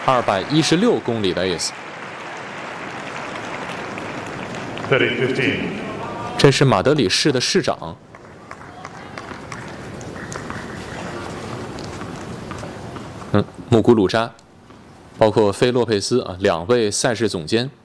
216公里的 ace。 30-15. 这是马德里市的市长。穆古鲁扎，包括菲洛佩斯啊，2位赛事总监。